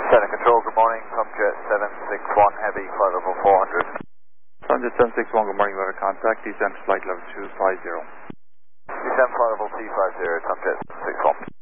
Center Control, good morning. Tomjet 761 Heavy, flight level 400. Tomjet 761, good morning. Weather contact, descent flight level 250. Descent flight level 250, Tomjet 761.